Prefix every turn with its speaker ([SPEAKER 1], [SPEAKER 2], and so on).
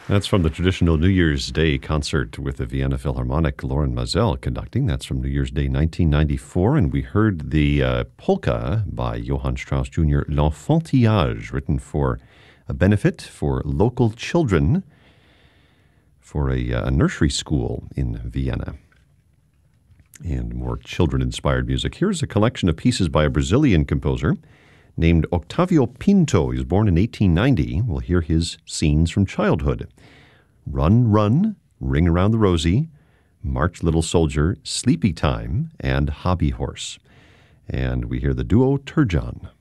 [SPEAKER 1] That's from the traditional New Year's Day concert with the Vienna Philharmonic, Loren Maazel conducting. That's from New Year's Day 1994. And we heard the polka by Johann Strauss Jr., L'Enfantillage, written for a benefit for local children for a nursery school in Vienna. And more children-inspired music. Here's a collection of pieces by a Brazilian composer named Octavio Pinto. He was born in 1890. We'll hear his scenes from childhood. Run, Run, Ring Around the Rosie, March Little Soldier, Sleepy Time, and Hobby Horse. And we hear the duo Turjan.